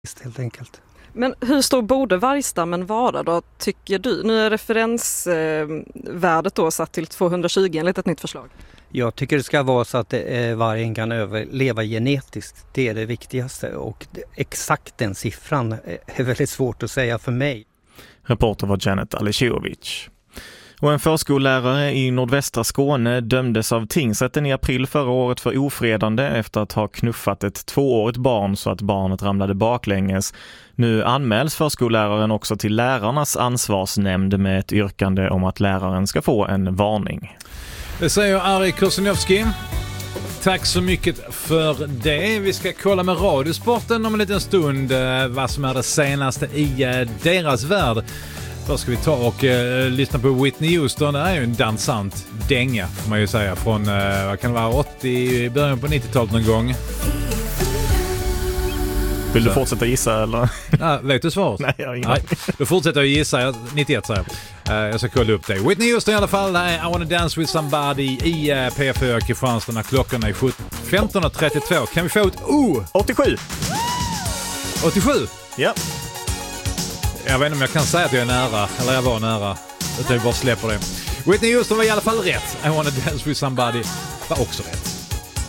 helt enkelt. Men hur stor borde vargstammen vara då, tycker du? Nu är referensvärdet då satt till 220 enligt ett nytt förslag. Jag tycker det ska vara så att vargen kan överleva genetiskt. Det är det viktigaste, och exakt den siffran är väldigt svårt att säga för mig. Reporter var Janet Alicijovic. Och en förskollärare i nordvästra Skåne dömdes av tingsrätten i april förra året för ofredande efter att ha knuffat ett 2-årigt barn så att barnet ramlade baklänges. Nu anmäls förskolläraren också till lärarnas ansvarsnämnd med ett yrkande om att läraren ska få en varning. Det säger Ari Kursinovski. Tack så mycket för det. Vi ska kolla med Radiosporten om en liten stund vad som är det senaste i deras värld. Då ska vi ta och lyssna på Whitney Houston. Det är ju en dansant dänga, får man ju säga, från vad kan det vara, 80, början på 90-talet någon gång. Vill du fortsätta gissa eller? Ja, vet du svaret? Nej, jag har ingen. Nej, då fortsätter jag gissa. 91 säger jag. Jag ska kolla upp det. Whitney Houston i alla fall. Det är I Wanna Dance With Somebody i P4 Kristianstad när klockan är 15.32. Kan vi få ett 87? 87? Ja. Jag vet inte om jag kan säga att jag är nära, eller jag var nära. Utan jag bara släpper det. Whitney Houston var i alla fall rätt. I Wanna Dance With Somebody var också rätt.